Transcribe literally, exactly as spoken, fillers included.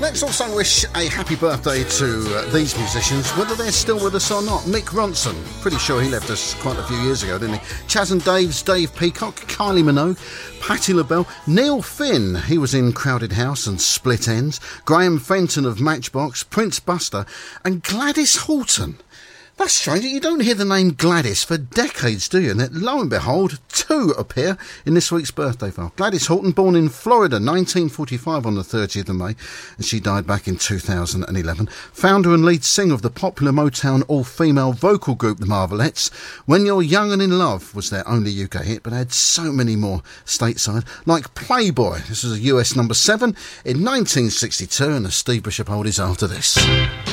Let's also wish a happy birthday to uh, these musicians, whether they're still with us or not. Mick Ronson, pretty sure he left us quite a few years ago, didn't he? Chaz and Dave's Dave Peacock, Kylie Minogue, Patti LaBelle, Neil Finn, he was in Crowded House and Split Ends, Graham Fenton of Matchbox, Prince Buster, and Gladys Horton. That's strange. You don't hear the name Gladys for decades, do you? And then, lo and behold, two appear in this week's birthday file. Gladys Horton, born in Florida, nineteen forty-five on the thirtieth of May, and she died back in two thousand eleven. Founder and lead singer of the popular Motown all-female vocal group, The Marvelettes. When You're Young and in Love was their only U K hit, but had so many more stateside, like Playboy. This was a U S number seven in nineteen sixty-two, and the Steve Bishop oldies after this.